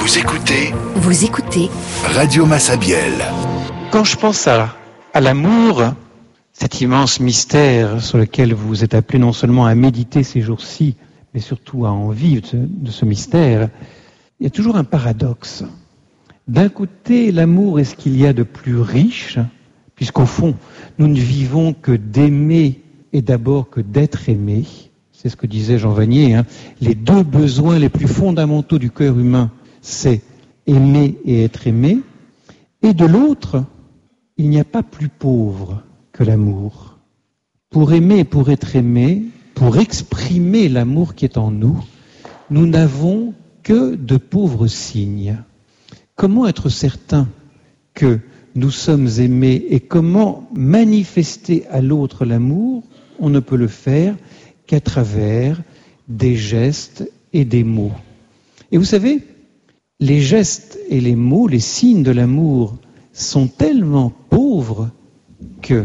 Vous écoutez Radio Massabielle. Quand je pense à l'amour, cet immense mystère sur lequel vous êtes appelés non seulement à méditer ces jours-ci, mais surtout à en vivre de ce mystère, il y a toujours un paradoxe. D'un côté, l'amour est ce qu'il y a de plus riche, puisqu'au fond, nous ne vivons que d'aimer et d'abord que d'être aimés. C'est ce que disait Jean Vanier, Les deux besoins les plus fondamentaux du cœur humain, c'est aimer et être aimé. Et de l'autre, il n'y a pas plus pauvre que l'amour. Pour aimer et pour être aimé, pour exprimer l'amour qui est en nous, nous n'avons que de pauvres signes. Comment être certain que nous sommes aimés et comment manifester à l'autre l'amour? On ne peut le faire qu'à travers des gestes et des mots. Et vous savez, les gestes et les mots, les signes de l'amour, sont tellement pauvres que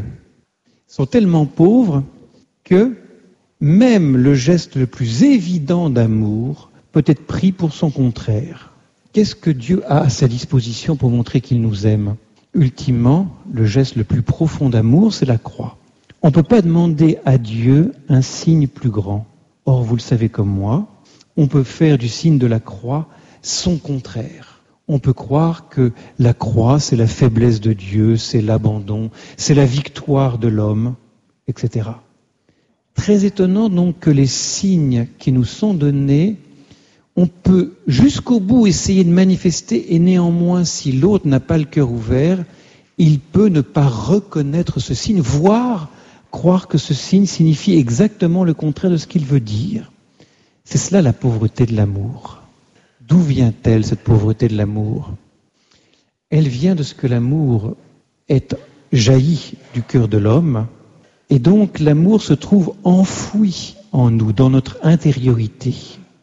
même le geste le plus évident d'amour peut être pris pour son contraire. Qu'est-ce que Dieu a à sa disposition pour montrer qu'il nous aime? Ultimement, le geste le plus profond d'amour, c'est la croix. On ne peut pas demander à Dieu un signe plus grand. Or, vous le savez comme moi, on peut faire du signe de la croix son contraire. On peut croire que la croix, c'est la faiblesse de Dieu, c'est l'abandon, c'est la victoire de l'homme, etc. Très étonnant donc que les signes qui nous sont donnés, on peut jusqu'au bout essayer de manifester et néanmoins, si l'autre n'a pas le cœur ouvert, il peut ne pas reconnaître ce signe, voire croire que ce signe signifie exactement le contraire de ce qu'il veut dire. C'est cela la pauvreté de l'amour. D'où vient-elle cette pauvreté de l'amour? Elle vient de ce que l'amour est jailli du cœur de l'homme, et donc l'amour se trouve enfoui en nous, dans notre intériorité.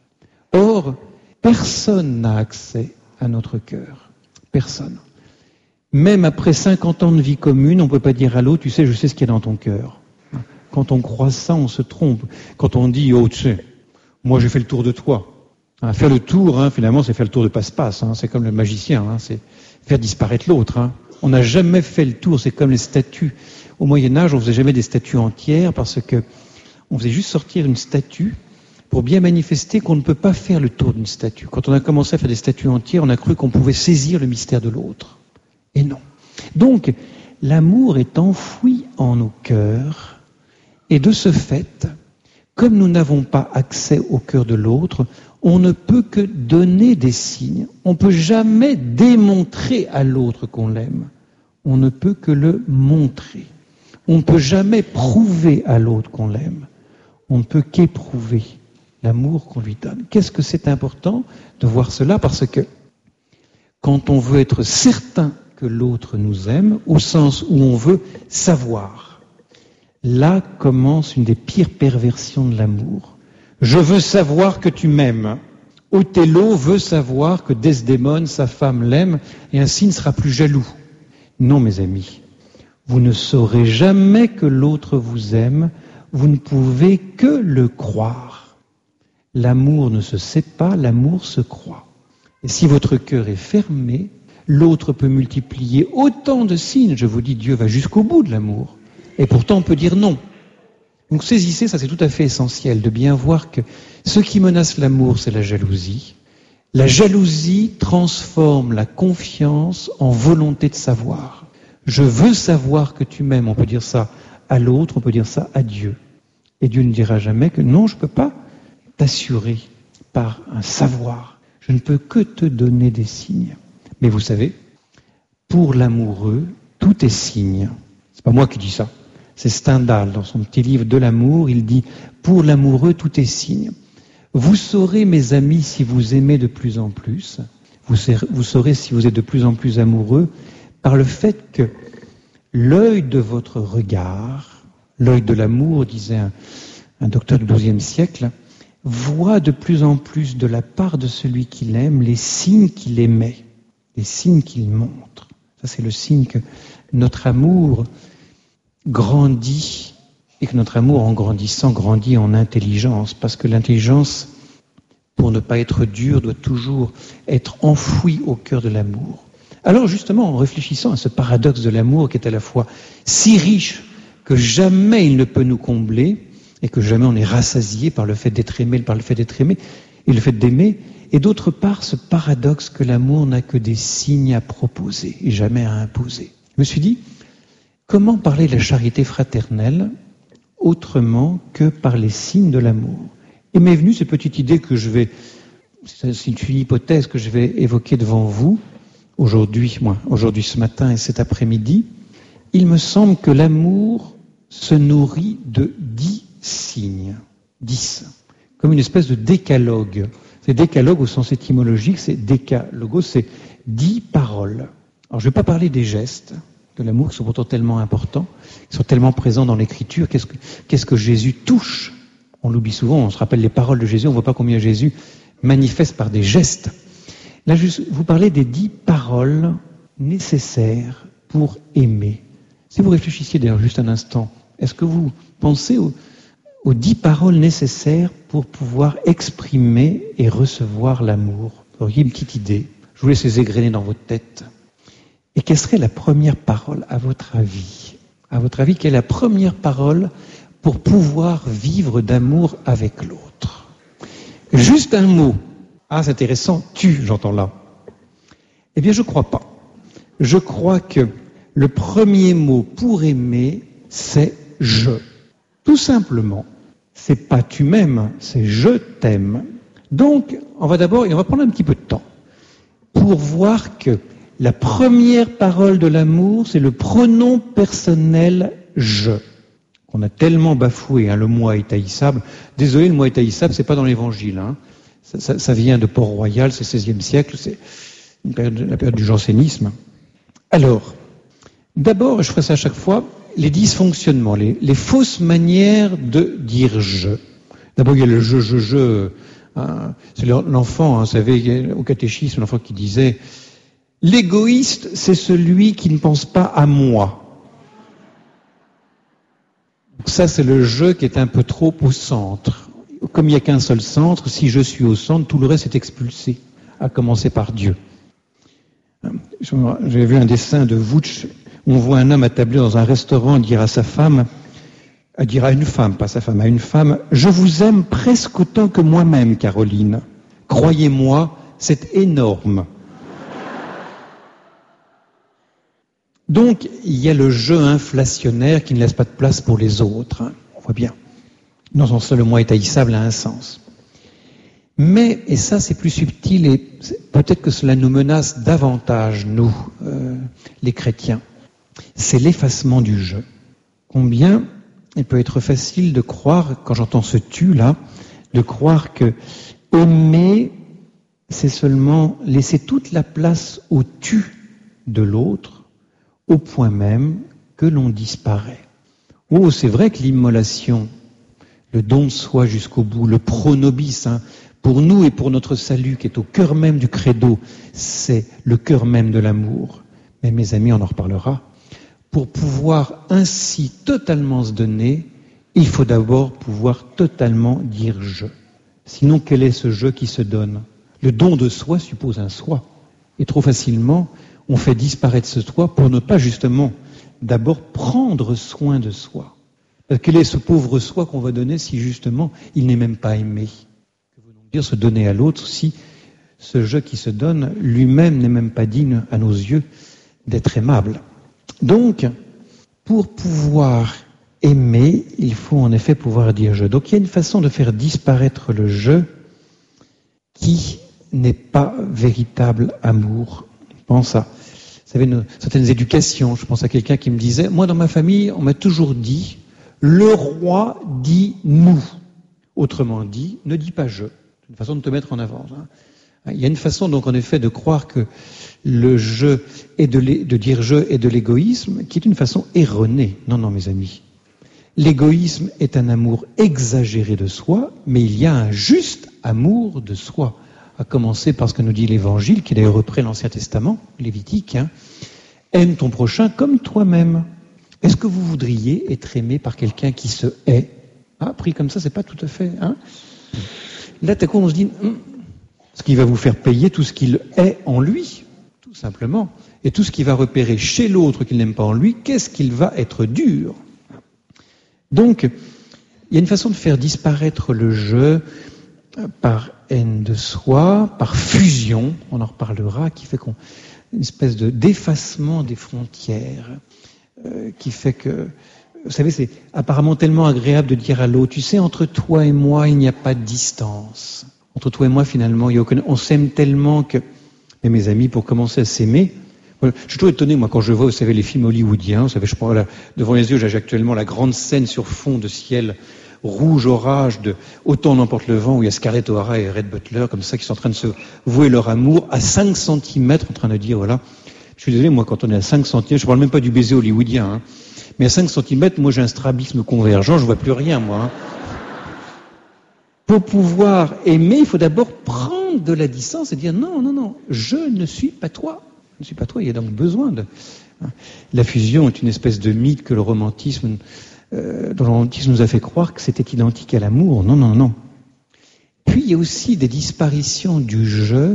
Or, personne n'a accès à notre cœur. Personne. Même après 50 ans de vie commune, on ne peut pas dire à l'autre, tu sais, je sais ce qu'il y a dans ton cœur. Quand on croit ça, on se trompe. Quand on dit, oh, tu sais, moi j'ai fait le tour de toi. Faire le tour, finalement, c'est faire le tour de passe-passe. C'est comme le magicien, c'est faire disparaître l'autre. On n'a jamais fait le tour, c'est comme les statues. Au Moyen-Âge, on ne faisait jamais des statues entières parce que on faisait juste sortir une statue pour bien manifester qu'on ne peut pas faire le tour d'une statue. Quand on a commencé à faire des statues entières, on a cru qu'on pouvait saisir le mystère de l'autre. Et non. Donc, l'amour est enfoui en nos cœurs, et de ce fait, comme nous n'avons pas accès au cœur de l'autre, on ne peut que donner des signes. On ne peut jamais démontrer à l'autre qu'on l'aime. On ne peut que le montrer. On ne peut jamais prouver à l'autre qu'on l'aime. On ne peut qu'éprouver l'amour qu'on lui donne. Qu'est-ce que c'est important de voir cela? Parce que quand on veut être certain que l'autre nous aime, au sens où on veut savoir, là commence une des pires perversions de l'amour. Je veux savoir que tu m'aimes. Othello veut savoir que Desdémone, sa femme, l'aime, et ainsi ne sera plus jaloux. Non, mes amis, vous ne saurez jamais que l'autre vous aime, vous ne pouvez que le croire. L'amour ne se sait pas, l'amour se croit. Et si votre cœur est fermé, l'autre peut multiplier autant de signes. Je vous dis, Dieu va jusqu'au bout de l'amour. Et pourtant, on peut dire non. Donc saisissez, ça c'est tout à fait essentiel, de bien voir que ce qui menace l'amour, c'est la jalousie. La jalousie transforme la confiance en volonté de savoir. Je veux savoir que tu m'aimes, on peut dire ça à l'autre, on peut dire ça à Dieu. Et Dieu ne dira jamais que non, je ne peux pas t'assurer par un savoir. Je ne peux que te donner des signes. Mais vous savez, pour l'amoureux, tout est signe. C'est pas moi qui dis ça. C'est Stendhal, dans son petit livre de l'amour, il dit « Pour l'amoureux, tout est signe ». Vous saurez, mes amis, si vous aimez de plus en plus, vous saurez si vous êtes de plus en plus amoureux, par le fait que l'œil de votre regard, l'œil de l'amour, disait un docteur du XIIe siècle, voit de plus en plus de la part de celui qu'il aime les signes qu'il émet, les signes qu'il montre. Ça, c'est le signe que notre amour grandit et que notre amour, en grandissant, grandit en intelligence, parce que l'intelligence pour ne pas être dur, doit toujours être enfoui au cœur de l'amour. Alors justement, en réfléchissant à ce paradoxe de l'amour qui est à la fois si riche que jamais il ne peut nous combler et que jamais on est rassasié par le fait d'être aimé, par le fait d'être aimé et le fait d'aimer, et d'autre part ce paradoxe que l'amour n'a que des signes à proposer et jamais à imposer. Je me suis dit, comment parler de la charité fraternelle autrement que par les signes de l'amour? Et m'est venue cette petite idée que c'est une hypothèse que je vais évoquer devant vous, aujourd'hui ce matin et cet après-midi. Il me semble que l'amour se nourrit de 10 signes. 10. Comme une espèce de décalogue. C'est décalogue au sens étymologique, c'est décalogo, c'est 10 paroles. Alors je ne vais pas parler des gestes de l'amour qui sont pourtant tellement importants, qui sont tellement présents dans l'écriture. Qu'est-ce que Jésus touche? On l'oublie souvent, on se rappelle les paroles de Jésus, on ne voit pas combien Jésus manifeste par des gestes. Là, vous parlez des 10 paroles nécessaires pour aimer. Si vous réfléchissiez d'ailleurs juste un instant, est-ce que vous pensez aux 10 paroles nécessaires pour pouvoir exprimer et recevoir l'amour? Vous auriez une petite idée. Je vous laisse les égrener dans votre tête. Et quelle serait la première parole à votre avis? À votre avis, quelle est la première parole pour pouvoir vivre d'amour avec l'autre? Juste un mot. Ah, c'est intéressant. J'entends là. Eh bien, je crois pas. Je crois que le premier mot pour aimer, c'est « je ». Tout simplement. C'est pas « tu m'aimes », c'est « je t'aime ». Donc, on va prendre un petit peu de temps pour voir que la première parole de l'amour, c'est le pronom personnel « je ». On a tellement bafoué, le moi est haïssable. Désolé, le moi est haïssable, c'est pas dans l'Évangile. Ça vient de Port-Royal, c'est le XVIe siècle, c'est la période du jansénisme. Alors, d'abord, je ferai ça à chaque fois, les dysfonctionnements, les fausses manières de dire « je ». D'abord, il y a le « je ». C'est l'enfant, vous savez, au catéchisme, l'enfant qui disait « l'égoïste, c'est celui qui ne pense pas à moi ». Ça, c'est le jeu qui est un peu trop au centre. Comme il n'y a qu'un seul centre, si je suis au centre, tout le reste est expulsé, à commencer par Dieu. J'ai vu un dessin de Wutsch, où on voit un homme attablé dans un restaurant dire à sa femme, dire à une femme, pas sa femme, à une femme, « Je vous aime presque autant que moi-même, Caroline. Croyez-moi, c'est énorme. » Donc, il y a le jeu inflationnaire qui ne laisse pas de place pour les autres. On voit bien. Dans ce sens-là, le moi est haïssable a un sens. Mais, et ça c'est plus subtil, et peut-être que cela nous menace davantage, nous, les chrétiens, c'est l'effacement du jeu. Combien il peut être facile de croire, quand j'entends ce tu là, de croire que aimer, c'est seulement laisser toute la place au tu de l'autre, au point même que l'on disparaît. Oh, c'est vrai que l'immolation, le don de soi jusqu'au bout, le pro nobis, pour nous et pour notre salut, qui est au cœur même du credo, c'est le cœur même de l'amour. Mais mes amis, on en reparlera. Pour pouvoir ainsi totalement se donner, il faut d'abord pouvoir totalement dire « je ». Sinon, quel est ce « je » qui se donne? Le don de soi suppose un soi. Et trop facilement, on fait disparaître ce soi pour ne pas justement d'abord prendre soin de soi. Quel est ce pauvre soi qu'on va donner si justement il n'est même pas aimé? Que veut donc dire se donner à l'autre si ce je qui se donne lui-même n'est même pas digne à nos yeux d'être aimable? Donc, pour pouvoir aimer, il faut en effet pouvoir dire je. Donc il y a une façon de faire disparaître le je qui n'est pas véritable amour. Je pense à, vous savez, certaines éducations. Je pense à quelqu'un qui me disait, moi dans ma famille, on m'a toujours dit, le roi dit nous. Autrement dit, ne dis pas je. C'est une façon de te mettre en avant. Il y a une façon donc en effet de croire que le je et de dire je est de l'égoïsme, qui est une façon erronée. Non, non, mes amis. L'égoïsme est un amour exagéré de soi, mais il y a un juste amour de soi. À commencer par ce que nous dit l'Évangile, qui est d'ailleurs repris l'Ancien Testament, Lévitique. Aime ton prochain comme toi-même. Est-ce que vous voudriez être aimé par quelqu'un qui se hait? Pris comme ça, c'est pas tout à fait. là, tout à coup, on se dit, ce qui va vous faire payer tout ce qu'il est en lui, tout simplement. Et tout ce qu'il va repérer chez l'autre qu'il n'aime pas en lui, qu'est-ce qu'il va être dur. Donc, il y a une façon de faire disparaître le je par haine de soi, par fusion, on en reparlera, qui fait une espèce d'effacement des frontières, qui fait que, vous savez, c'est apparemment tellement agréable de dire à l'autre, tu sais, entre toi et moi, il n'y a pas de distance. Entre toi et moi, finalement, on s'aime tellement que... Mais mes amis, pour commencer à s'aimer, je suis toujours étonné, moi, quand je vois, vous savez, les films hollywoodiens, vous savez, je prends là, devant les yeux, j'ai actuellement la grande scène sur fond de ciel rouge orage de Autant n'emporte le vent, où il y a Scarlett O'Hara et Red Butler, comme ça, qui sont en train de se vouer leur amour à 5 centimètres, en train de dire, voilà, je suis désolé, moi, quand on est à 5 centimètres, je parle même pas du baiser hollywoodien, hein, mais à 5 centimètres, moi, j'ai un strabisme convergent, je vois plus rien, moi. Hein. Pour pouvoir aimer, il faut d'abord prendre de la distance et dire, non, je ne suis pas toi. Je ne suis pas toi, il y a donc besoin de... La fusion est une espèce de mythe que le romantisme... dont le romantisme nous a fait croire que c'était identique à l'amour. Non. Puis il y a aussi des disparitions du je,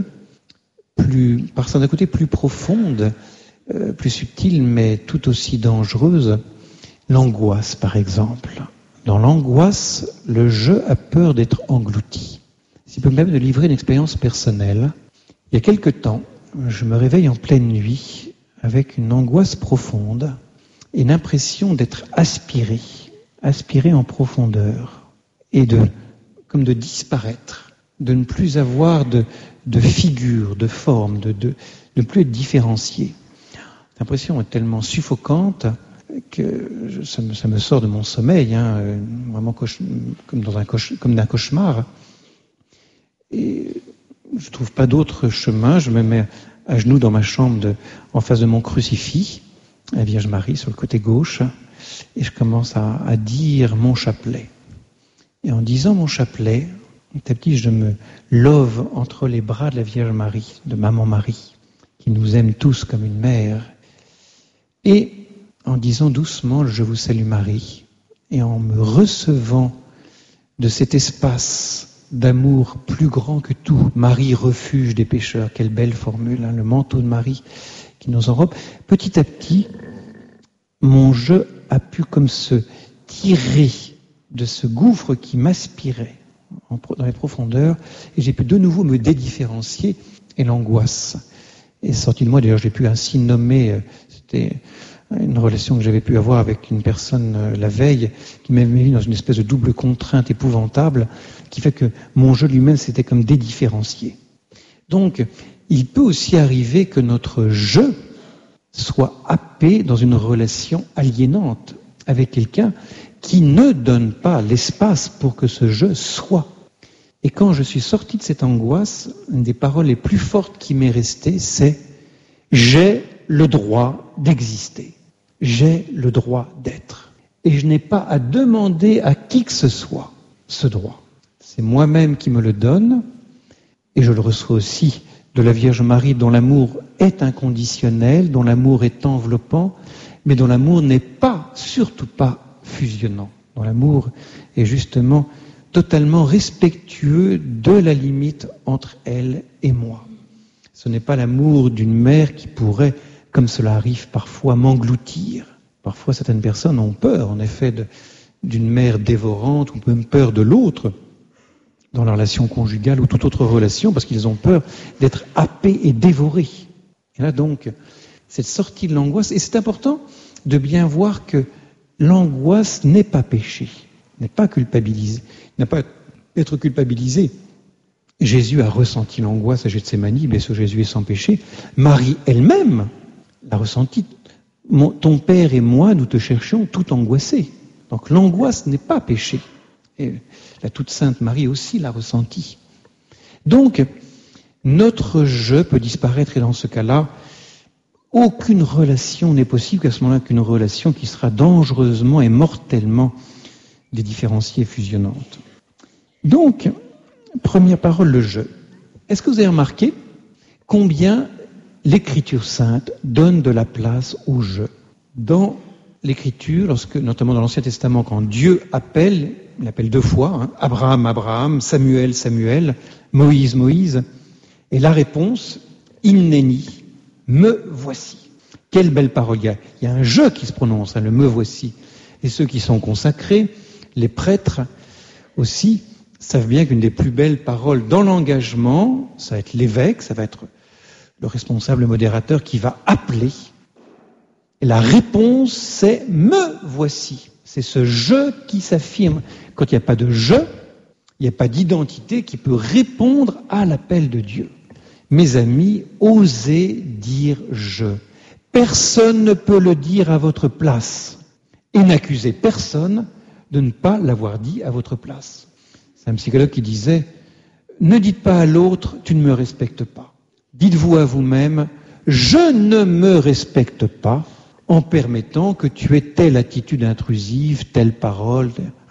par d'un côté plus profonde, plus subtile, mais tout aussi dangereuse. L'angoisse, par exemple. Dans l'angoisse, le je a peur d'être englouti. Si je peux même me livrer une expérience personnelle, il y a quelque temps, je me réveille en pleine nuit avec une angoisse profonde et l'impression d'être aspiré en profondeur et comme de disparaître, de ne plus avoir de figure, de forme, de ne plus être différencié. L'impression est tellement suffocante que ça me sort de mon sommeil, hein, vraiment comme d'un cauchemar. Et je ne trouve pas d'autre chemin. Je me mets à genoux dans ma chambre en face de mon crucifix, la Vierge Marie sur le côté gauche, et je commence à dire mon chapelet. Et en disant mon chapelet, petit à petit, je me love entre les bras de la Vierge Marie, de Maman Marie, qui nous aime tous comme une mère. Et en disant doucement « Je vous salue Marie », et en me recevant de cet espace d'amour plus grand que tout, Marie, refuge des pécheurs, quelle belle formule, hein, le manteau de Marie qui nous enrobe, petit à petit, mon je a pu comme se tirer de ce gouffre qui m'aspirait dans les profondeurs, et j'ai pu de nouveau me dédifférencier, et l'angoisse est sortie de moi. D'ailleurs, j'ai pu ainsi nommer, c'était une relation que j'avais pu avoir avec une personne la veille, qui m'avait mis dans une espèce de double contrainte épouvantable, qui fait que mon je lui-même s'était comme dédifférencié. Donc, il peut aussi arriver que notre je soit happé dans une relation aliénante avec quelqu'un qui ne donne pas l'espace pour que ce je soit. Et quand je suis sorti de cette angoisse, une des paroles les plus fortes qui m'est restée, c'est « j'ai le droit d'exister, j'ai le droit d'être. » Et je n'ai pas à demander à qui que ce soit ce droit. C'est moi-même qui me le donne, et je le reçois aussi de la Vierge Marie, dont l'amour est inconditionnel, dont l'amour est enveloppant, mais dont l'amour n'est pas, surtout pas, fusionnant. Dont l'amour est justement totalement respectueux de la limite entre elle et moi. Ce n'est pas l'amour d'une mère qui pourrait, comme cela arrive parfois, m'engloutir. Parfois, certaines personnes ont peur, en effet, d'une mère dévorante, ou même peur de l'autre, dans la relation conjugale ou toute autre relation, parce qu'ils ont peur d'être happés et dévorés. Et là donc, cette sortie de l'angoisse, et c'est important de bien voir que l'angoisse n'est pas péché, n'est pas culpabilisé, n'a pas à être culpabilisé. Jésus a ressenti l'angoisse à Gethsémani, bien sûr Jésus est sans péché. Marie elle-même l'a ressenti. Ton père et moi, nous te cherchions tout angoissés. Donc l'angoisse n'est pas péché. Et la toute sainte Marie aussi l'a ressenti. Donc, notre je peut disparaître, et dans ce cas-là, aucune relation n'est possible qu'à ce moment-là qu'une relation qui sera dangereusement et mortellement dédifférenciée et fusionnante. Donc, première parole, le je. Est-ce que vous avez remarqué combien l'Écriture sainte donne de la place au je? Dans l'Écriture, lorsque, notamment dans l'Ancien Testament, quand Dieu appelle, il appelle 2 fois, hein, Abraham, Abraham, Samuel, Samuel, Moïse, Moïse, et la réponse, Inneni, me voici. Quelle belle parole, il y a un je qui se prononce, hein, le me voici. Et ceux qui sont consacrés, les prêtres aussi, savent bien qu'une des plus belles paroles dans l'engagement, ça va être l'évêque, ça va être le responsable, le modérateur qui va appeler. Et la réponse, c'est « me voici ». C'est ce « je » qui s'affirme. Quand il n'y a pas de « je », il n'y a pas d'identité qui peut répondre à l'appel de Dieu. Mes amis, osez dire « je ». Personne ne peut le dire à votre place. Et n'accusez personne de ne pas l'avoir dit à votre place. C'est un psychologue qui disait « ne dites pas à l'autre « tu ne me respectes pas ». Dites-vous à vous-même « je ne me respecte pas » en permettant que tu aies telle attitude intrusive, telle parole.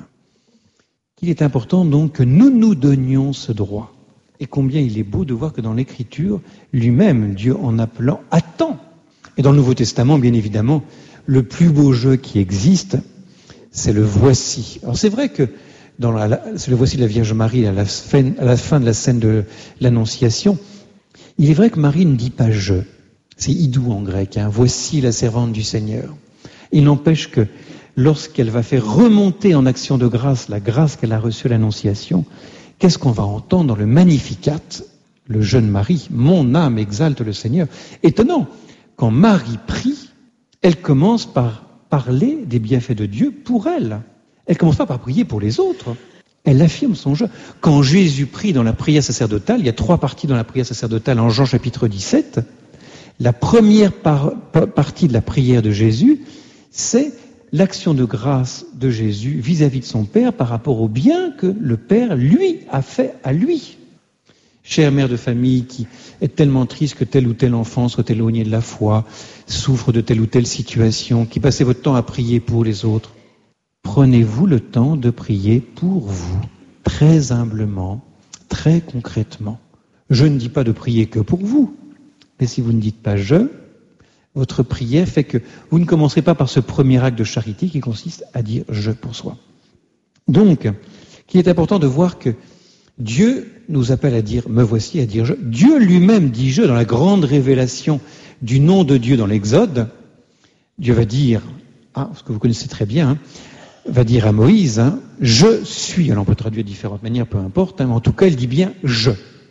Il est important donc que nous nous donnions ce droit. Et combien il est beau de voir que dans l'Écriture, lui-même, Dieu en appelant, attend. Et dans le Nouveau Testament, bien évidemment, le plus beau jeu qui existe, c'est le voici. Alors c'est vrai que c'est le voici de la Vierge Marie à la fin de la scène de l'Annonciation. Il est vrai que Marie ne dit pas je. C'est idou en grec, hein. Voici la servante du Seigneur. Il n'empêche que lorsqu'elle va faire remonter en action de grâce la grâce qu'elle a reçue à l'Annonciation, qu'est-ce qu'on va entendre dans le Magnificat? Le jeune Marie, mon âme exalte le Seigneur. Étonnant, quand Marie prie, elle commence par parler des bienfaits de Dieu pour elle. Elle commence pas par prier pour les autres. Elle affirme son jeu. Quand Jésus prie dans la prière sacerdotale, il y a 3 parties dans la prière sacerdotale en Jean chapitre 17. La première partie de la prière de Jésus, c'est l'action de grâce de Jésus vis-à-vis de son Père par rapport au bien que le Père, lui, a fait à lui. Chère mère de famille qui est tellement triste que tel ou tel enfant soit éloigné de la foi, souffre de telle ou telle situation, qui passez votre temps à prier pour les autres, prenez-vous le temps de prier pour vous, très humblement, très concrètement. Je ne dis pas de prier que pour vous, mais si vous ne dites pas « je », votre prière fait que vous ne commencerez pas par ce premier acte de charité qui consiste à dire « je » pour soi. Donc, il est important de voir que Dieu nous appelle à dire « me voici », à dire « je ». Dieu lui-même dit « je » dans la grande révélation du nom de Dieu dans l'Exode. Dieu va dire, ce que vous connaissez très bien, hein, va dire à Moïse, hein, « je suis ». Alors on peut traduire de différentes manières, peu importe, hein, mais en tout cas il dit bien « je ».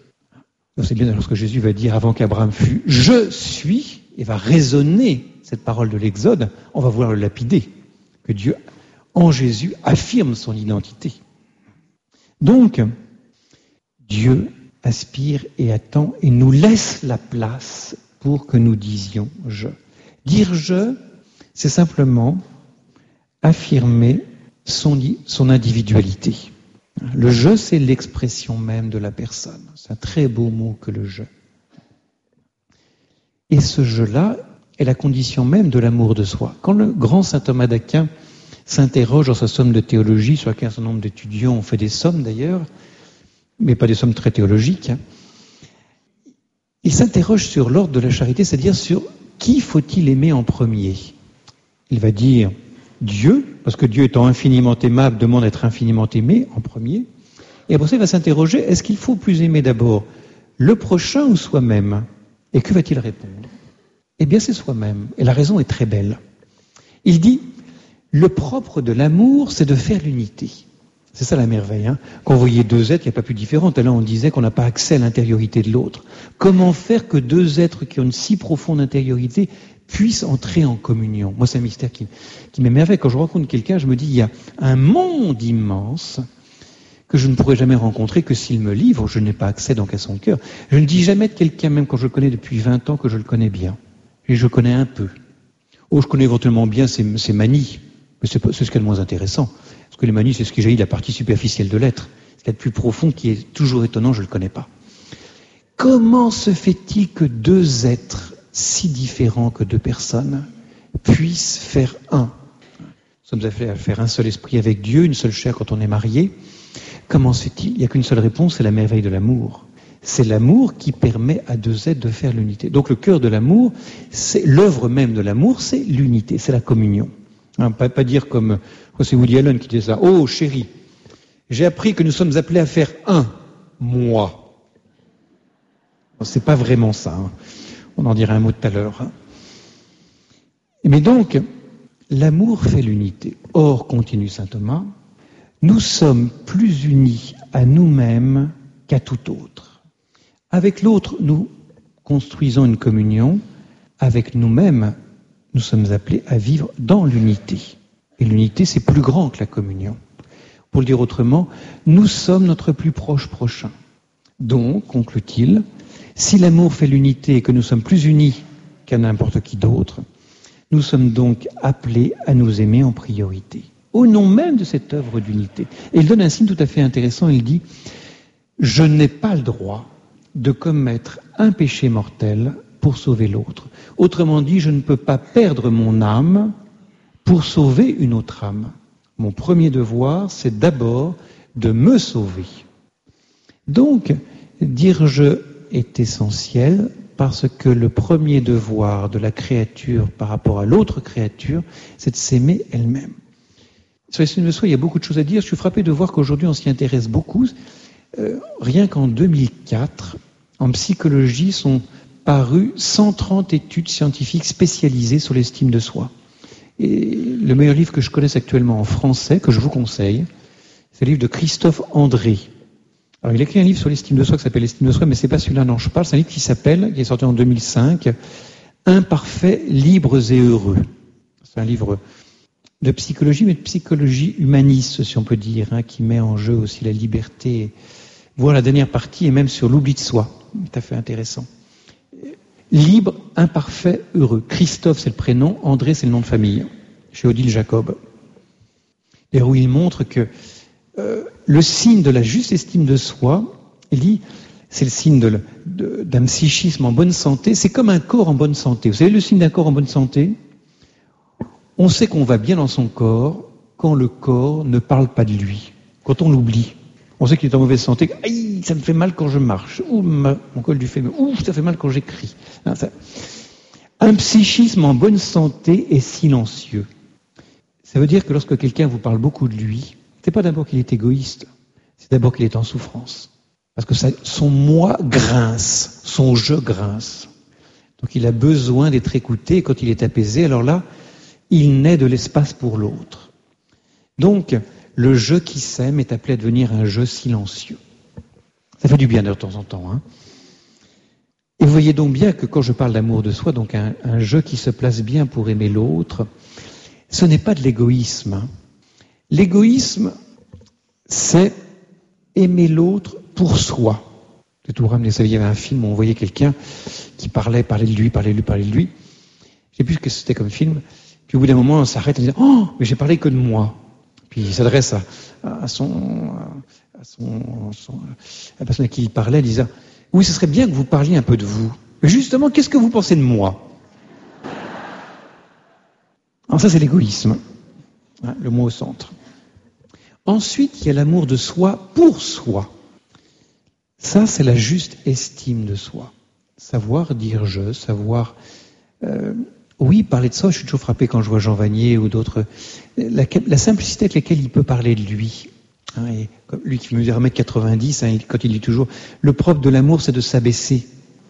C'est bien lorsque Jésus va dire avant qu'Abraham fût « je suis », et va résonner cette parole de l'Exode, on va vouloir le lapider, que Dieu, en Jésus, affirme son identité. Donc, Dieu aspire et attend et nous laisse la place pour que nous disions « je ». Dire « je », c'est simplement affirmer son individualité. Le « je », c'est l'expression même de la personne. C'est un très beau mot que le « je ». Et ce « je »-là est la condition même de l'amour de soi. Quand le grand saint Thomas d'Aquin s'interroge dans sa somme de théologie, sur laquelle un certain nombre d'étudiants ont fait des sommes d'ailleurs, mais pas des sommes très théologiques, hein, il s'interroge sur l'ordre de la charité, c'est-à-dire sur qui faut-il aimer en premier. Il va dire Dieu, parce que Dieu étant infiniment aimable demande à être infiniment aimé en premier. Et après ça, il va s'interroger, est-ce qu'il faut plus aimer d'abord le prochain ou soi-même? Et que va-t-il répondre? Eh bien, c'est soi-même. Et la raison est très belle. Il dit, le propre de l'amour, c'est de faire l'unité. C'est ça la merveille. Hein. Quand vous voyez 2 êtres, il n'y a pas plus différent. Tout à l'heure, on disait qu'on n'a pas accès à l'intériorité de l'autre. Comment faire que 2 êtres qui ont une si profonde intériorité puissent entrer en communion? Moi, c'est un mystère qui m'émerveille. Quand je rencontre quelqu'un, je me dis, il y a un monde immense que je ne pourrai jamais rencontrer que s'il me livre. Je n'ai pas accès donc à son cœur. Je ne dis jamais de quelqu'un, même quand je le connais depuis 20 ans, que je le connais bien. Et je connais un peu. Ou je connais éventuellement bien ses manies. Mais c'est ce qui est le moins intéressant. Parce que les manies, c'est ce qui jaillit de la partie superficielle de l'être. Ce qui est le plus profond, qui est toujours étonnant, je ne le connais pas. Comment se fait-il que 2 êtres si différents que 2 personnes puissent faire un? Nous sommes appelés à faire un seul esprit avec Dieu, une seule chair quand on est marié. Comment se fait-il? Il n'y a qu'une seule réponse, c'est la merveille de l'amour. C'est l'amour qui permet à 2 êtres de faire l'unité. Donc le cœur de l'amour, c'est l'œuvre même de l'amour, c'est l'unité, c'est la communion. Pas dire comme, c'est Woody Allen qui disait ça. Oh, chérie, j'ai appris que nous sommes appelés à faire un, moi. C'est pas vraiment ça. On en dira un mot tout à l'heure. Mais donc, l'amour fait l'unité. Or, continue saint Thomas, nous sommes plus unis à nous-mêmes qu'à tout autre. Avec l'autre, nous construisons une communion. Avec nous-mêmes, nous sommes appelés à vivre dans l'unité. Et l'unité, c'est plus grand que la communion. Pour le dire autrement, nous sommes notre plus proche prochain. Donc, conclut-il, si l'amour fait l'unité et que nous sommes plus unis qu'à n'importe qui d'autre, nous sommes donc appelés à nous aimer en priorité, au nom même de cette œuvre d'unité. Et il donne un signe tout à fait intéressant, il dit « Je n'ai pas le droit de commettre un péché mortel pour sauver l'autre. Autrement dit, je ne peux pas perdre mon âme pour sauver une autre âme. Mon premier devoir, c'est d'abord de me sauver. » Donc, dire « je » est essentiel parce que le premier devoir de la créature par rapport à l'autre créature, c'est de s'aimer elle-même. Sur l'estime de soi, il y a beaucoup de choses à dire. Je suis frappé de voir qu'aujourd'hui, on s'y intéresse beaucoup. Rien qu'en 2004, en psychologie, sont parues 130 études scientifiques spécialisées sur l'estime de soi. Et le meilleur livre que je connaisse actuellement en français, que je vous conseille, c'est le livre de Christophe André. Alors, il a écrit un livre sur l'estime de soi qui s'appelle l'estime de soi, mais c'est pas celui-là dont je parle. C'est un livre qui est sorti en 2005, Imparfaits, libres et heureux. C'est un livre de psychologie, mais de psychologie humaniste, si on peut dire, qui met en jeu aussi la liberté. Voir la dernière partie et même sur l'oubli de soi. Tout à fait intéressant. Libre, imparfait, heureux. Christophe, c'est le prénom. André, c'est le nom de famille. Chez Odile Jacob. Et où il montre que le signe de la juste estime de soi, il dit, c'est le signe d'un psychisme en bonne santé. C'est comme un corps en bonne santé. Vous savez le signe d'un corps en bonne santé? On sait qu'on va bien dans son corps quand le corps ne parle pas de lui, quand on l'oublie. On sait qu'il est en mauvaise santé. Aïe, ça me fait mal quand je marche. Ouh, mon col du fémur. Ouh, ça fait mal quand j'écris. Un psychisme en bonne santé est silencieux. Ça veut dire que lorsque quelqu'un vous parle beaucoup de lui, c'est pas d'abord qu'il est égoïste, c'est d'abord qu'il est en souffrance. Parce que son moi grince, son je grince. Donc il a besoin d'être écouté. Et quand il est apaisé, alors là, il naît de l'espace pour l'autre. Donc, le je qui s'aime est appelé à devenir un je silencieux. Ça fait du bien de temps en temps. Et vous voyez donc bien que quand je parle d'amour de soi, donc un je qui se place bien pour aimer l'autre, ce n'est pas de l'égoïsme. L'égoïsme, c'est aimer l'autre pour soi. C'est tout ramené. Il y avait un film où on voyait quelqu'un qui parlait de lui. Je ne sais plus ce que c'était comme film. Puis au bout d'un moment, on s'arrête et on dit « Oh, mais j'ai parlé que de moi ». Puis il s'adresse à la personne à qui il parlait, disant « Oui, ce serait bien que vous parliez un peu de vous. Justement, qu'est-ce que vous pensez de moi ?» Alors ça, c'est l'égoïsme. Le moi au centre. Ensuite, il y a l'amour de soi pour soi. Ça, c'est la juste estime de soi. Savoir dire je, savoir... Oui, parler de soi, je suis toujours frappé quand je vois Jean Vanier ou d'autres. La simplicité avec laquelle il peut parler de lui. Et comme lui qui mesure 1m90, quand il dit toujours « le propre de l'amour, c'est de s'abaisser ».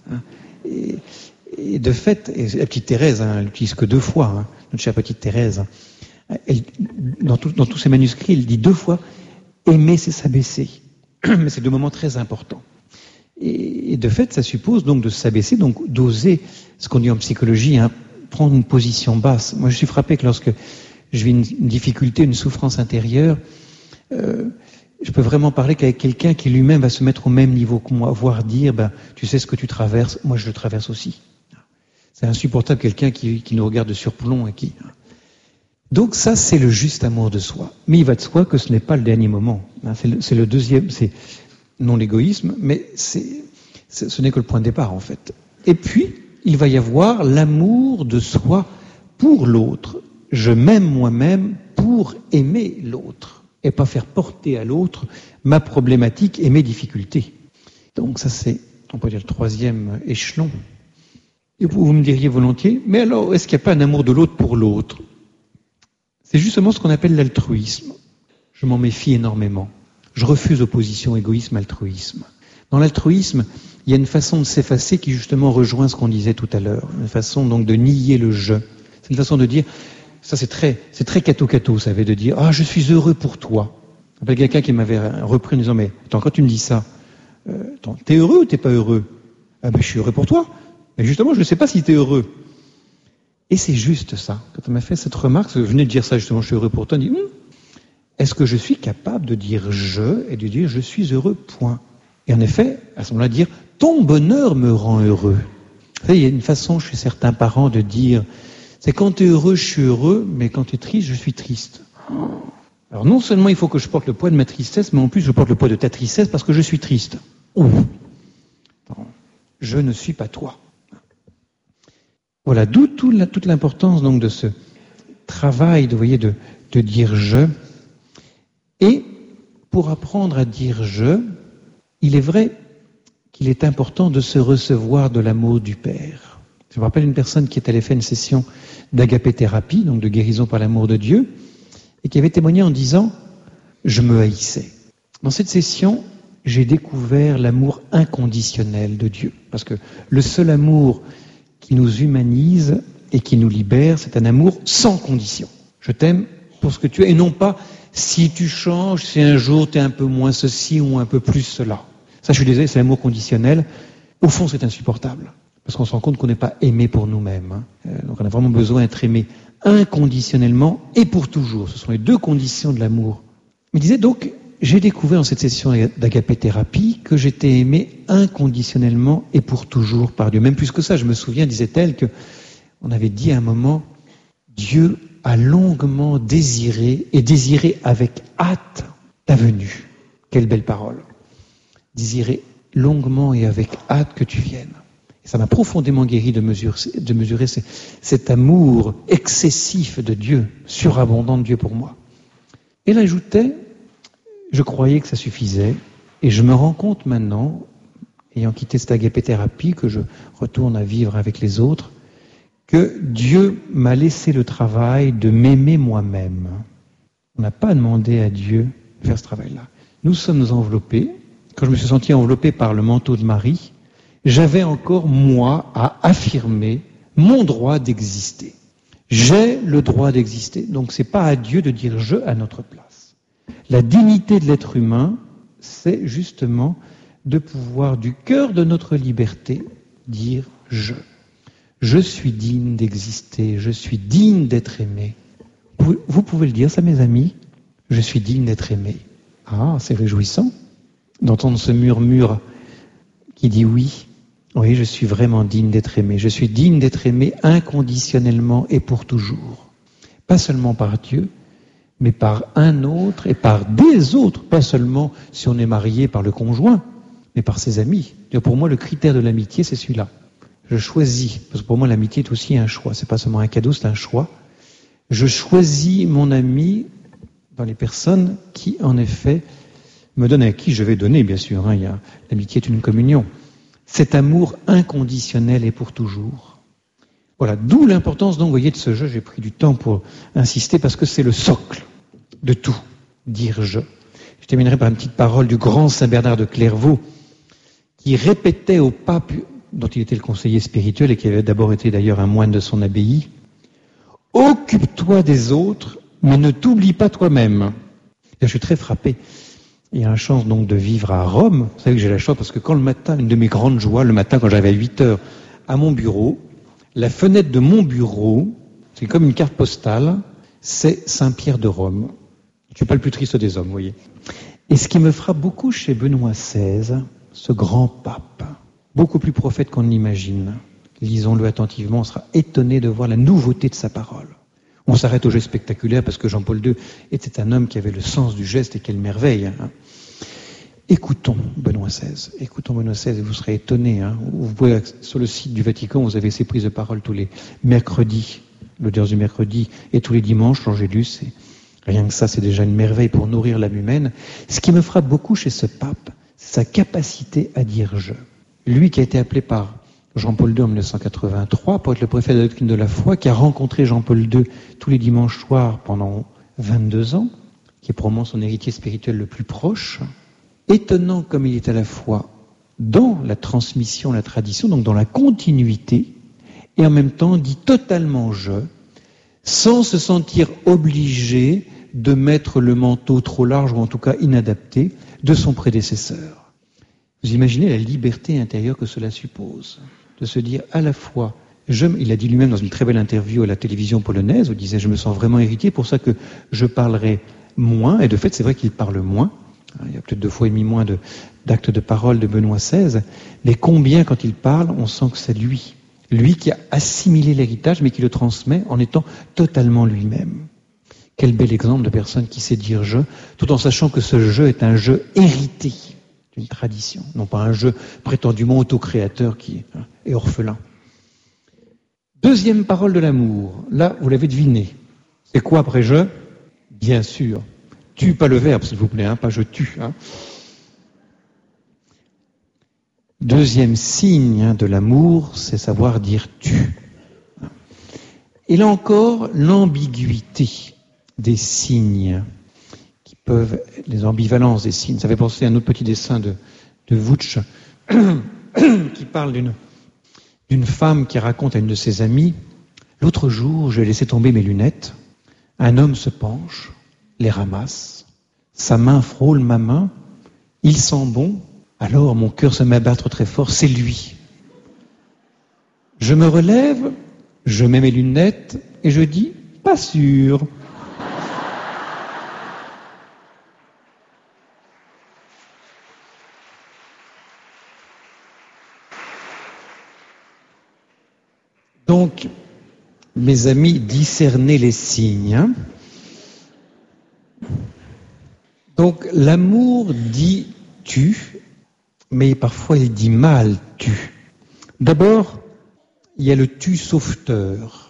Et de fait, et la petite Thérèse, elle l'utilise que 2 fois, notre chère petite Thérèse. Dans tous ses manuscrits, elle dit 2 fois « aimer, c'est s'abaisser ». Mais c'est 2 moments très importants. Et de fait, ça suppose donc de s'abaisser, donc d'oser, ce qu'on dit en psychologie, prendre une position basse. Moi, je suis frappé que lorsque je vis une difficulté, une souffrance intérieure, je peux vraiment parler qu'avec quelqu'un qui lui-même va se mettre au même niveau que moi, voire dire, tu sais ce que tu traverses, moi je le traverse aussi. C'est insupportable quelqu'un qui nous regarde de surplomb et qui... Donc ça, c'est le juste amour de soi. Mais il va de soi que ce n'est pas le dernier moment. C'est le deuxième, c'est non l'égoïsme, mais ce n'est que le point de départ en fait. Et puis, il va y avoir l'amour de soi pour l'autre. Je m'aime moi-même pour aimer l'autre et pas faire porter à l'autre ma problématique et mes difficultés. Donc ça, c'est, on peut dire, le 3e échelon. Et vous me diriez volontiers, mais alors, est-ce qu'il n'y a pas un amour de l'autre pour l'autre ? C'est justement ce qu'on appelle l'altruisme. Je m'en méfie énormément. Je refuse opposition égoïsme-altruisme. Dans l'altruisme, il y a une façon de s'effacer qui justement rejoint ce qu'on disait tout à l'heure. Une façon donc de nier le je. C'est une façon de dire, ça c'est très cato-cato, ça veut dire, ah je suis heureux pour toi. Il y a quelqu'un qui m'avait repris en disant, mais attends, quand tu me dis ça, t'es heureux ou t'es pas heureux? Ah ben je suis heureux pour toi. Mais justement, je ne sais pas si t'es heureux. Et c'est juste ça. Quand on m'a fait cette remarque, je venais de dire ça justement, je suis heureux pour toi, on dit, est-ce que je suis capable de dire je et de dire je suis heureux, point. Et en effet, à ce moment-là, dire ton bonheur me rend heureux. Vous savez, il y a une façon chez certains parents de dire, c'est quand tu es heureux, je suis heureux, mais quand tu es triste, je suis triste. Alors non seulement il faut que je porte le poids de ma tristesse, mais en plus je porte le poids de ta tristesse parce que je suis triste. Je ne suis pas toi. Voilà, d'où toute l'importance donc de ce travail, de dire je. Et pour apprendre à dire je, il est vrai qu'il est important de se recevoir de l'amour du Père. Je me rappelle une personne qui est allée faire une session d'agapé-thérapie, donc de guérison par l'amour de Dieu, et qui avait témoigné en disant « Je me haïssais ». Dans cette session, j'ai découvert l'amour inconditionnel de Dieu. Parce que le seul amour qui nous humanise et qui nous libère, c'est un amour sans condition. Je t'aime pour ce que tu es, et non pas si tu changes, si un jour tu es un peu moins ceci ou un peu plus cela. Ça, je suis désolé, c'est l'amour conditionnel. Au fond, c'est insupportable. Parce qu'on se rend compte qu'on n'est pas aimé pour nous-mêmes. Donc on a vraiment besoin d'être aimé inconditionnellement et pour toujours. Ce sont les deux conditions de l'amour. Il disait donc, j'ai découvert dans cette session d'agapé-thérapie que j'étais aimé inconditionnellement et pour toujours par Dieu. Même plus que ça, je me souviens, disait-elle, qu'on avait dit à un moment, Dieu a longuement désiré et désiré avec hâte ta venue. Quelle belle parole. Désirer longuement et avec hâte que tu viennes. Et ça m'a profondément guéri de mesurer cet amour excessif de Dieu, surabondant de Dieu pour moi. Et elle ajoutait, je croyais que ça suffisait, et je me rends compte maintenant, ayant quitté cette agapé-thérapie, que je retourne à vivre avec les autres, que Dieu m'a laissé le travail de m'aimer moi-même. On n'a pas demandé à Dieu de faire ce travail-là. Nous sommes enveloppés. Quand je me suis senti enveloppé par le manteau de Marie, j'avais encore, moi, à affirmer mon droit d'exister. J'ai le droit d'exister. Donc c'est pas à Dieu de dire je à notre place. La dignité de l'être humain, c'est justement de pouvoir, du cœur de notre liberté, dire je. Je suis digne d'exister, je suis digne d'être aimé. Vous pouvez le dire, ça, mes amis, je suis digne d'être aimé. Ah, c'est réjouissant d'entendre ce murmure qui dit oui, je suis vraiment digne d'être aimé. Je suis digne d'être aimé inconditionnellement et pour toujours. Pas seulement par Dieu, mais par un autre et par des autres. Pas seulement si on est marié par le conjoint, mais par ses amis. Et pour moi, le critère de l'amitié, c'est celui-là. Je choisis, parce que pour moi, l'amitié est aussi un choix. C'est pas seulement un cadeau, c'est un choix. Je choisis mon ami dans les personnes qui, en effet, me donnent, à qui je vais donner, bien sûr. L'amitié est une communion. Cet amour inconditionnel et pour toujours. Voilà, d'où l'importance, donc, vous voyez, de ce jeu. J'ai pris du temps pour insister, parce que c'est le socle de tout, dire je. Je terminerai par une petite parole du grand Saint Bernard de Clairvaux, qui répétait au pape, dont il était le conseiller spirituel et qui avait d'abord été d'ailleurs un moine de son abbaye, « Occupe-toi des autres, mais ne t'oublie pas toi-même. » Je suis très frappé. Il y a la chance donc de vivre à Rome. Vous savez que j'ai la chance parce que quand le matin, une de mes grandes joies, le matin quand j'avais 8 heures à mon bureau, la fenêtre de mon bureau, c'est comme une carte postale, c'est Saint-Pierre de Rome. Je ne suis pas le plus triste des hommes, vous voyez. Et ce qui me frappe beaucoup chez Benoît XVI, ce grand pape, beaucoup plus prophète qu'on ne l'imagine. Lisons-le attentivement, on sera étonné de voir la nouveauté de sa parole. On s'arrête au geste spectaculaire parce que Jean-Paul II était un homme qui avait le sens du geste et quelle merveille. Écoutons Benoît XVI et vous serez étonnés. Vous pouvez, sur le site du Vatican, vous avez ces prises de parole tous les mercredis, l'audience du mercredi, et tous les dimanches, l'Angélus. Rien que ça, c'est déjà une merveille pour nourrir l'âme humaine. Ce qui me frappe beaucoup chez ce pape, c'est sa capacité à dire « je ». Lui qui a été appelé par Jean-Paul II en 1983, pour être le préfet de la doctrine de la foi, qui a rencontré Jean-Paul II tous les dimanches soirs pendant 22 ans, qui est probablement son héritier spirituel le plus proche. Étonnant comme il est à la fois dans la transmission, la tradition, donc dans la continuité, et en même temps dit totalement je, sans se sentir obligé de mettre le manteau trop large ou en tout cas inadapté de son prédécesseur. Vous imaginez la liberté intérieure que cela suppose, de se dire à la fois, il a dit lui-même dans une très belle interview à la télévision polonaise, où il disait « je me sens vraiment héritier, pour ça que je parlerai moins », et de fait c'est vrai qu'il parle moins, il y a peut-être 2,5 fois moins d'actes de parole de Benoît XVI, mais combien quand il parle, on sent que c'est lui qui a assimilé l'héritage, mais qui le transmet en étant totalement lui-même. Quel bel exemple de personne qui sait dire « je », tout en sachant que ce « je » est un « je » hérité d'une tradition, non pas un « je » prétendument autocréateur qui est orphelin. Deuxième parole de l'amour, là, vous l'avez deviné. C'est quoi après « je » ? Bien sûr. Tue pas le verbe, s'il vous plaît, pas « je tue ». Deuxième signe de l'amour, c'est savoir dire « tu ». Et là encore, l'ambiguïté des signes, qui peuvent, les ambivalences des signes. Ça fait penser à un autre petit dessin de Wutsch, qui parle d'une femme qui raconte à une de ses amies « L'autre jour, j'ai laissé tomber mes lunettes. Un homme se penche, les ramasse. Sa main frôle ma main. Il sent bon. Alors mon cœur se met à battre très fort. C'est lui. Je me relève, je mets mes lunettes et je dis « Pas sûr ». Donc, mes amis, discernez les signes. Donc, l'amour dit « tu », mais parfois il dit mal « tu ». D'abord, il y a le « tu sauveteur »,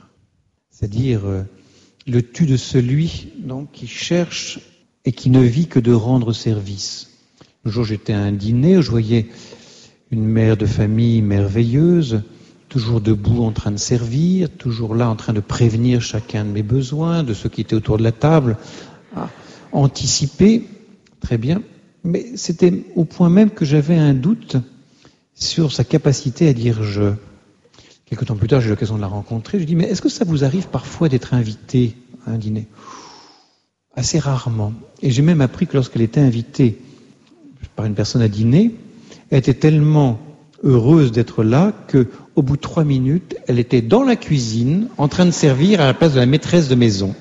c'est-à-dire le « tu » de celui donc, qui cherche et qui ne vit que de rendre service. Le jour, j'étais à un dîner où je voyais une mère de famille merveilleuse, toujours debout en train de servir, toujours là en train de prévenir chacun de mes besoins, de ceux qui étaient autour de la table, anticiper, très bien, mais c'était au point même que j'avais un doute sur sa capacité à dire « je ». Quelque temps plus tard, j'ai eu l'occasion de la rencontrer, je lui dis « mais est-ce que ça vous arrive parfois d'être invité à un dîner ?» Assez rarement. Et j'ai même appris que lorsqu'elle était invitée par une personne à dîner, elle était tellement heureuse d'être là qu'au bout de 3 minutes, elle était dans la cuisine en train de servir à la place de la maîtresse de maison.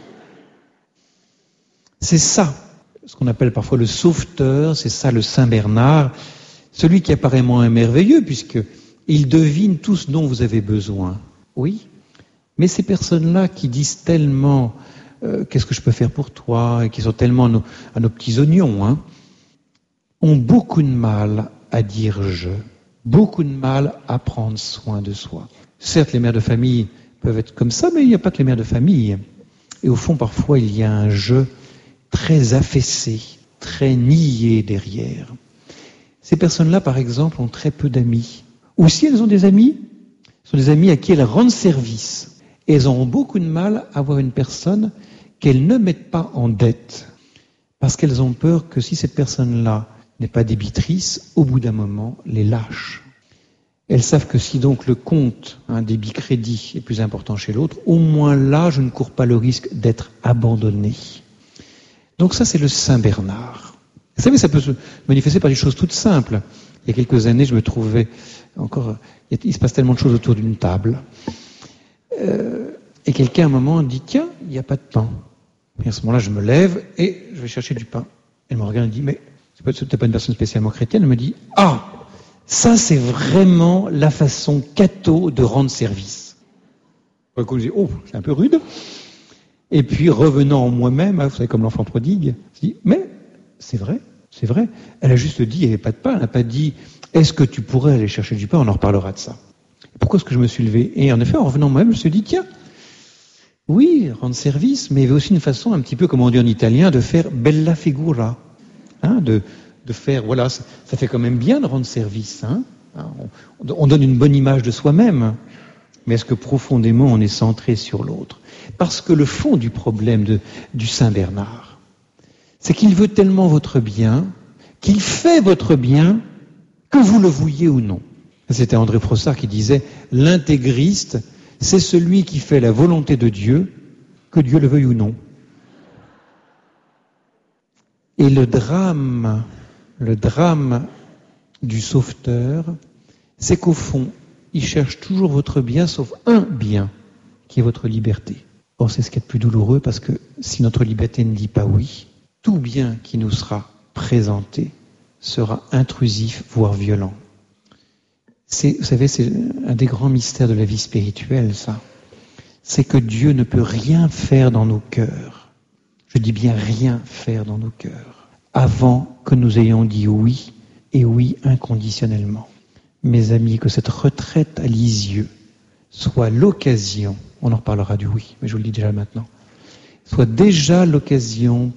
C'est ça, ce qu'on appelle parfois le sauveteur, c'est ça le Saint Bernard, celui qui est apparemment un merveilleux puisqu'il devine tout ce dont vous avez besoin. Oui, mais ces personnes-là qui disent tellement qu'est-ce que je peux faire pour toi et qui sont tellement à nos petits oignons, ont beaucoup de mal à dire « je ». Beaucoup de mal à prendre soin de soi. Certes, les mères de famille peuvent être comme ça, mais il n'y a pas que les mères de famille. Et au fond, parfois, il y a un jeu très affaissé, très nié derrière. Ces personnes-là, par exemple, ont très peu d'amis. Ou si elles ont des amis, ce sont des amis à qui elles rendent service. Et elles auront beaucoup de mal à avoir une personne qu'elles ne mettent pas en dette. Parce qu'elles ont peur que si cette personne-là n'est pas débitrice, au bout d'un moment, les lâche. Elles savent que si donc le compte, un débit crédit est plus important chez l'autre, au moins là, je ne cours pas le risque d'être abandonné. Donc ça, c'est le Saint Bernard. Vous savez, ça peut se manifester par des choses toutes simples. Il y a quelques années, je me trouvais encore... Il se passe tellement de choses autour d'une table. Et quelqu'un, à un moment, dit « Tiens, il n'y a pas de pain ». Et à ce moment-là, je me lève et je vais chercher du pain. Elle me regarde et dit « Mais... c'était pas une personne spécialement chrétienne, elle me dit « Ah, ça c'est vraiment la façon catho de rendre service ». Je dis « Oh, c'est un peu rude ». Et puis revenant en moi-même, vous savez comme l'enfant prodigue, je dis « Mais c'est vrai, c'est vrai ». Elle a juste dit « Il n'y avait pas de pain ». Elle n'a pas dit « Est-ce que tu pourrais aller chercher du pain ?» On en reparlera de ça. Pourquoi est-ce que je me suis levé ? Et en effet, en revenant moi-même, je me suis dit « Tiens, oui, rendre service, mais il y avait aussi une façon un petit peu, comme on dit en italien, de faire bella figura ». De faire, voilà, ça fait quand même bien de rendre service. On donne une bonne image de soi-même, mais est-ce que profondément on est centré sur l'autre? Parce que le fond du problème du Saint Bernard, c'est qu'il veut tellement votre bien, qu'il fait votre bien, que vous le vouliez ou non. C'était André Frossard qui disait « L'intégriste, c'est celui qui fait la volonté de Dieu, que Dieu le veuille ou non. » Et le drame du sauveteur, c'est qu'au fond, il cherche toujours votre bien, sauf un bien, qui est votre liberté. Or, c'est ce qui est le plus douloureux, parce que si notre liberté ne dit pas oui, tout bien qui nous sera présenté sera intrusif, voire violent. Vous savez, c'est un des grands mystères de la vie spirituelle, ça. C'est que Dieu ne peut rien faire dans nos cœurs. Je dis bien rien faire dans nos cœurs, avant que nous ayons dit oui, et oui inconditionnellement. Mes amis, que cette retraite à Lisieux soit l'occasion, on en reparlera du oui, mais je vous le dis déjà maintenant, soit déjà l'occasion